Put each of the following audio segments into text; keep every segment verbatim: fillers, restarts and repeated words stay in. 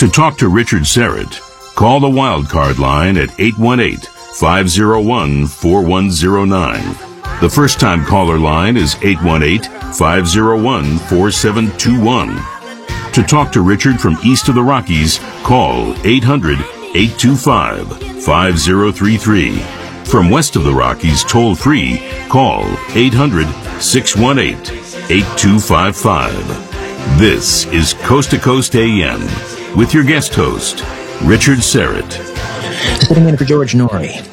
To talk to Richard Serrett, call the Wildcard line at eight one eight, five oh one, four one oh nine. The first-time caller line is eight one eight, five oh one, four seven two one. To talk to Richard from east of the Rockies, call eight hundred, eight two five, five oh three three. From west of the Rockies, toll-free, call eight hundred, six one eight, eight two five five. This is Coast to Coast A M with your guest host, Richard Serrett. Sitting in for George Noory.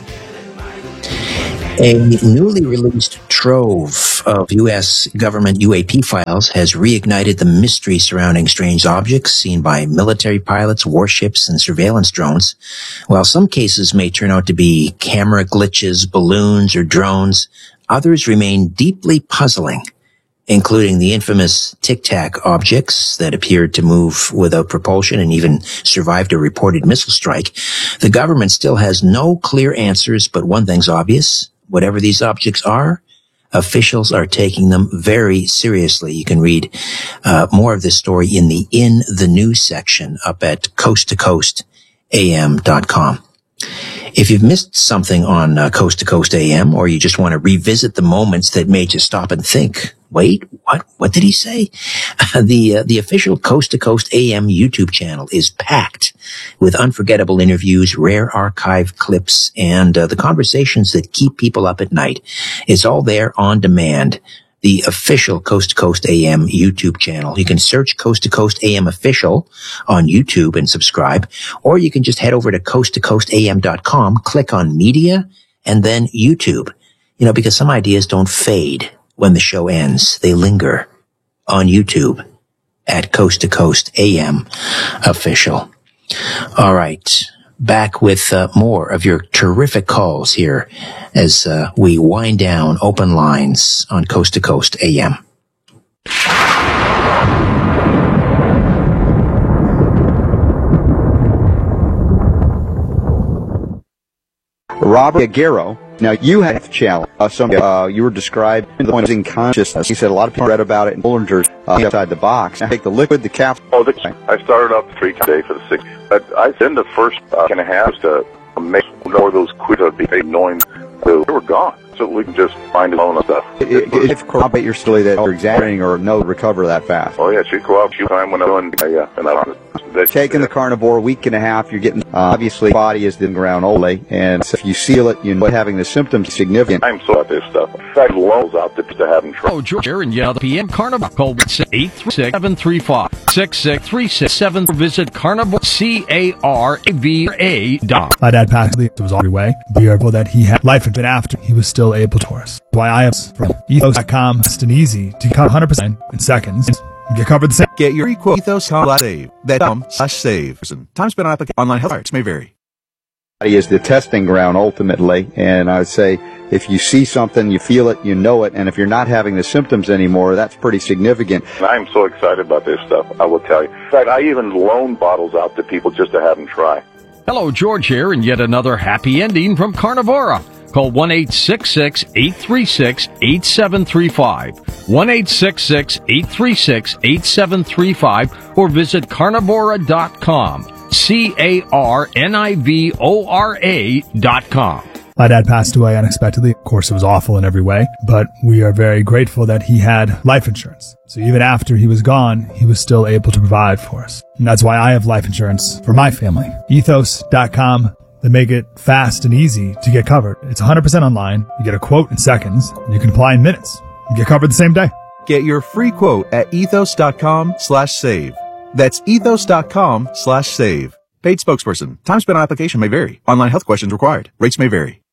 A newly released trove of U S government U A P files has reignited the mystery surrounding strange objects seen by military pilots, warships, and surveillance drones. While some cases may turn out to be camera glitches, balloons, or drones, others remain deeply puzzling, including the infamous Tic Tac objects that appeared to move without propulsion and even survived a reported missile strike. The government still has no clear answers, but one thing's obvious. Whatever these objects are, officials are taking them very seriously. You can read uh, more of this story in the In the News section up at coast to coast A M dot com. If you've missed something on uh, Coast to Coast A M, or you just want to revisit the moments that made you stop and think, wait, what? What did he say? Uh, the uh, the official Coast to Coast A M YouTube channel is packed with unforgettable interviews, rare archive clips, and uh, the conversations that keep people up at night. It's all there on demand. The official Coast to Coast A M YouTube channel. You can search Coast to Coast A M Official on YouTube and subscribe, or you can just head over to coast to coast A M dot com, click on Media, and then YouTube. You know, because some ideas don't fade when the show ends. They linger on YouTube at Coast to Coast A M Official. All right. Back with uh, more of your terrific calls here as uh, we wind down open lines on Coast to Coast A M. Robert Aguero. Now, you had a challenge. Uh, some, uh, you were described the point of losing consciousness. He said a lot of people read about it in Bollinger's uh, outside the box. Now, take the liquid, the cap. Oh, the, I started up three today for the six. But I in the first uh, and a half to make know those quids would be annoying. They were gone. So we can just find alone and stuff. It, it, it's corroborate your story that you're exaggerating or no recover that fast. Oh, yeah, she go out. She time when I'm doing, uh, yeah, and I taking the carnivore a week and a half, you're getting, uh, obviously, body is the ground only, and so if you seal it, you know, having the symptoms significant. I'm so about this stuff. In fact, loans out there to having trouble. Oh, George, and yeah, the P M Carnival. Call eight three six, seven three five, six six three six seven. Visit Carnival, C A R A V A dot. My dad passed away. It was all the way. We are able that he had life and after he was still able to us. Why I am from ethos dot com, fast and easy to come one hundred percent in seconds. Get covered the same. Get your equal ethos slash save. That um slash save. Time spent on application. Online health arts may vary. Body is the testing ground ultimately, and I would say if you see something, you feel it, you know it, and if you're not having the symptoms anymore, that's pretty significant. And I'm so excited about this stuff, I will tell you. In fact, I even loan bottles out to people just to have them try. Hello, George here, and yet another happy ending from Carnivora. Call one eight six six, eight three six, eight seven three five, one eight six six, eight three six, eight seven three five, or visit carnivora dot com, C A R N I V O R A dot com. My dad passed away unexpectedly. Of course, it was awful in every way, but we are very grateful that he had life insurance. So even after he was gone, he was still able to provide for us. And that's why I have life insurance for my family. ethos dot com. They make it fast and easy to get covered. It's one hundred percent online. You get a quote in seconds, and you can apply in minutes. You get covered the same day. Get your free quote at ethos dot com slash save. That's ethos dot com slash save. Paid spokesperson. Time spent on application may vary. Online health questions required. Rates may vary.